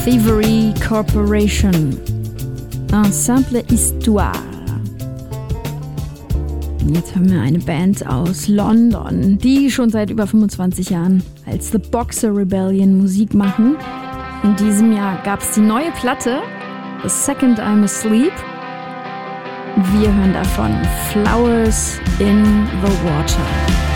Thievery Corporation. Un simple histoire. Jetzt haben wir eine Band aus London, die schon seit über 25 Jahren als The Boxer Rebellion Musik machen. In diesem Jahr gab es die neue Platte, The Second I'm Asleep. Wir hören davon Flowers in the Water.